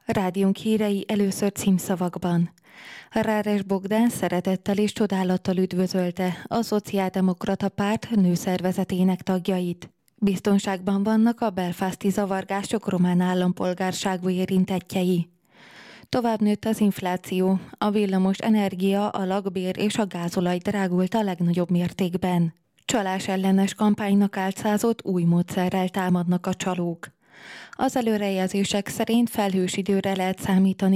Rádiónk hírei először címszavakban. Ráres Bogdán szeretettel és csodálattal üdvözölte a Szociáldemokrata Párt nőszervezetének tagjait. Biztonságban vannak a belfasti zavargások román állampolgárságú érintettjei. Tovább nőtt az infláció, a villamos energia, a lakbér és a gázolaj drágult a legnagyobb mértékben. Csalás ellenes kampánynak álcázott új módszerrel támadnak a csalók. Az előrejelzések szerint felhős időre lehet számítani